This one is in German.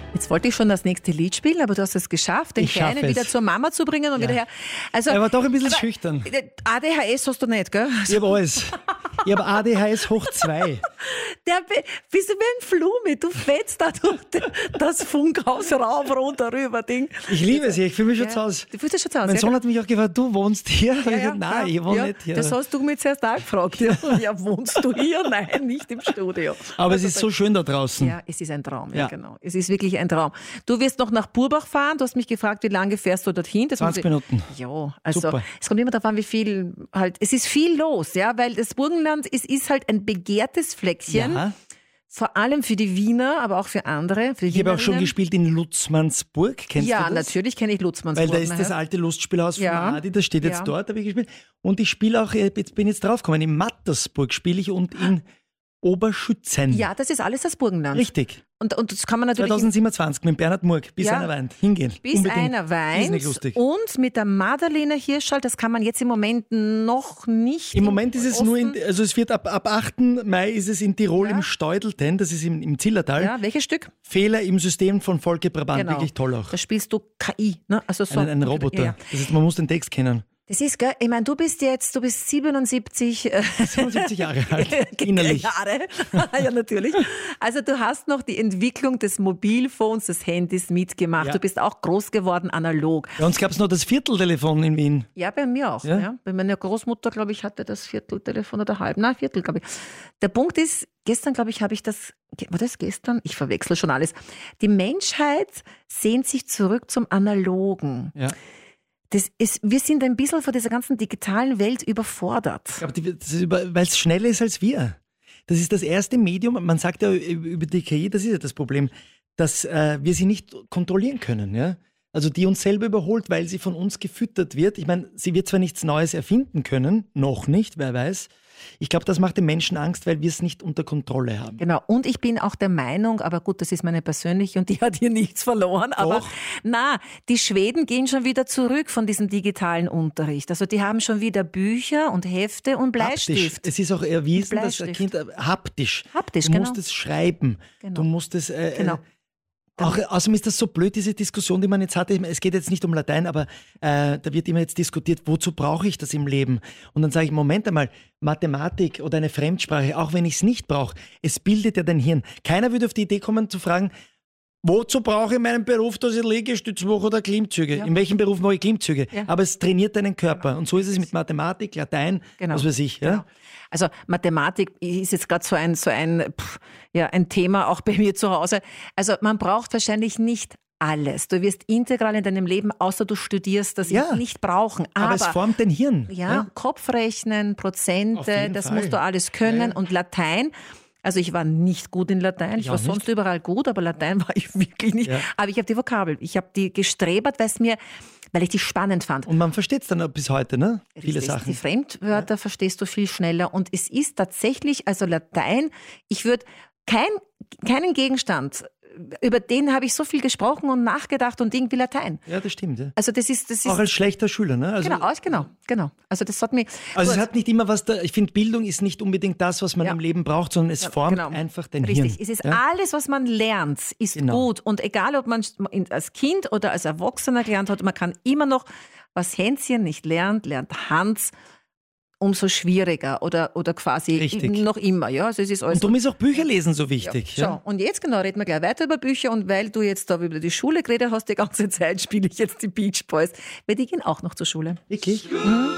Jetzt wollte ich schon das nächste Lied spielen, aber du hast es geschafft, den Kleinen wieder zur Mama zu bringen und wieder her. Also, er war doch ein bisschen schüchtern. ADHS hast du nicht, gell? Ich habe alles. Ich habe ADHS hoch 2. Bist du wie ein Flumi, du fetzt da durch das Funkhaus rauf, runter, rüber, Ding. Ich liebe es hier, ich fühle mich schon zu Hause. Du fühlst dich schon zu Hause. Mein Sohn hat mich auch gefragt, du wohnst hier? Nein, ich wohne nicht hier. Das hast du mir zuerst auch gefragt. Ja, wohnst du hier? Nein, nicht im Studio. Aber es ist so schön da draußen. Ja, es ist ein Traum, ja, genau. Es ist wirklich ein Traum. Du wirst noch nach Burbach fahren, du hast mich gefragt, wie lange fährst du dorthin? 20 Minuten. Ja, also Super. es kommt immer darauf an, wie viel halt, es ist viel los, ja, weil das Burgenland ist halt ein begehrtes Fleckchen. Ja. Vor allem für die Wiener, aber auch für andere. Für die Ich habe auch schon gespielt in Lutzmannsburg. Kennst du das? Ja, natürlich kenne ich Lutzmannsburg. Weil da ist das alte Lustspielhaus von Adi, das steht jetzt dort, habe ich gespielt. Und ich spiele auch, bin jetzt draufgekommen, in Mattersburg spiele ich und in Oberschützen. Ja, das ist alles das Burgenland. Richtig. Und das kann man natürlich 2027 mit Bernhard Murg, bis einer weint, hingehen. Bis unbedingt. einer weint. Ist nicht lustig. Und mit der Madalena Hirschall, das kann man jetzt im Moment noch nicht. Im Moment ist es nur, also es wird ab 8. Mai ist es in Tirol im Steudelten, das ist im Zillertal. Ja, welches Stück? Fehler im System von Volker Brabant, wirklich toll auch. Da spielst du KI, ne? Also so ein Roboter. Ja. Das heißt, man muss den Text kennen. Das ist, gell, ich meine, du bist 77 Jahre alt, innerlich. Jahre, ja natürlich. Also du hast noch die Entwicklung des Mobilphones, des Handys mitgemacht. Ja. Du bist auch groß geworden, analog. Bei uns gab es noch das Vierteltelefon in Wien. Ja, bei mir auch. Ja? Bei meiner Großmutter, glaube ich, hatte das Vierteltelefon oder Viertel, glaube ich. Der Punkt ist, gestern, glaube ich, war das gestern? Ich verwechsle schon alles. Die Menschheit sehnt sich zurück zum Analogen. Ja. Wir sind ein bisschen von dieser ganzen digitalen Welt überfordert. Weil es schneller ist als wir. Das ist das erste Medium, man sagt ja über die KI, das ist ja das Problem, dass wir sie nicht kontrollieren können. Ja? Also die uns selber überholt, weil sie von uns gefüttert wird. Ich meine, sie wird zwar nichts Neues erfinden können, noch nicht, wer weiß. Ich glaube, das macht den Menschen Angst, weil wir es nicht unter Kontrolle haben. Genau, und ich bin auch der Meinung, aber gut, das ist meine persönliche und die hat hier nichts verloren, aber die Schweden gehen schon wieder zurück von diesem digitalen Unterricht. Also die haben schon wieder Bücher und Hefte und Bleistift. Haptisch. Es ist auch erwiesen, dass ein Kind haptisch. Du musst es schreiben, du musst es... Außerdem ist das so blöd, diese Diskussion, die man jetzt hatte. Es geht jetzt nicht um Latein, aber da wird immer jetzt diskutiert, wozu brauche ich das im Leben? Und dann sage ich, Moment einmal, Mathematik oder eine Fremdsprache, auch wenn ich es nicht brauche, es bildet ja dein Hirn. Keiner würde auf die Idee kommen zu fragen, wozu brauche ich in meinem Beruf, dass ich Liegestütze mache oder Klimmzüge? Ja. In welchem Beruf mache ich Klimmzüge? Ja. Aber es trainiert deinen Körper. Und so ist es mit Mathematik, Latein, was weiß ich. Ja? Genau. Also Mathematik ist jetzt gerade ein Thema auch bei mir zu Hause. Also man braucht wahrscheinlich nicht alles. Du wirst integral in deinem Leben, außer du studierst, das nicht brauchen. Aber es formt dein Hirn. Ja, Kopfrechnen, Prozente, das musst du alles können. Ja. Und Latein, also ich war nicht gut in Latein, ich war sonst überall gut, aber Latein war ich wirklich nicht. Ja. Aber ich habe die Vokabel, ich habe die gestrebert, weil ich die spannend fand. Und man versteht es dann bis heute, ne? Viele Sachen. Die Fremdwörter verstehst du viel schneller. Und es ist tatsächlich, also Latein, ich würde keinen Gegenstand, über den habe ich so viel gesprochen und nachgedacht und irgendwie Latein. Ja, das stimmt. Ja. Also das ist auch als schlechter Schüler, ne? Also, genau. Also das hat mich. Also es hat nicht immer ich finde, Bildung ist nicht unbedingt das, was man im Leben braucht, sondern es formt einfach dein Hirn. Richtig. Es ist alles, was man lernt, ist gut. Und egal, ob man als Kind oder als Erwachsener gelernt hat, man kann immer noch, was Hänschen nicht lernt Hans. Umso schwieriger oder quasi noch immer. Ja? Also es ist alles und darum ist auch Bücherlesen so wichtig. Ja. So, und jetzt reden wir gleich weiter über Bücher und weil du jetzt da über die Schule geredet hast, die ganze Zeit spiele ich jetzt die Beach Boys, weil die gehen auch noch zur Schule. Wirklich? Mhm.